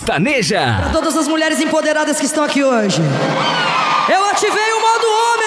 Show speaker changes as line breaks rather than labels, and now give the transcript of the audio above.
Sertaneja.
Pra todas as mulheres empoderadas que estão aqui hoje, eu ativei o modo homem.